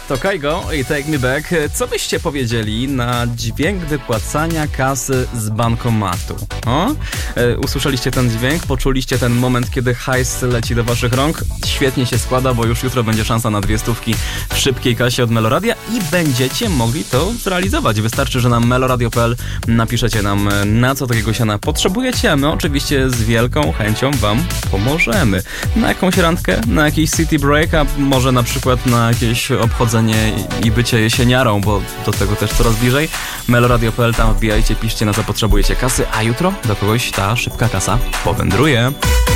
To Kaigo i Take Me Back. Co byście powiedzieli na dźwięk wypłacania kasy z bankomatu? Usłyszeliście ten dźwięk? Poczuliście ten moment, kiedy hajs leci do waszych rąk? Świetnie się składa, bo już jutro będzie szansa na 2 stówki w szybkiej kasie od Meloradia i będziecie mogli to zrealizować. Wystarczy, że na meloradio.pl napiszecie nam, na co takiego siana potrzebujecie, a my oczywiście z wielką chęcią wam pomożemy. Na jakąś randkę? Na jakiś city break? A może na przykład na jakieś obchodzenie i bycie jesieniarą, bo do tego też coraz bliżej. meloradio.pl, tam wbijajcie, piszcie, na co potrzebujecie kasy, a jutro do kogoś ta szybka kasa powędruje.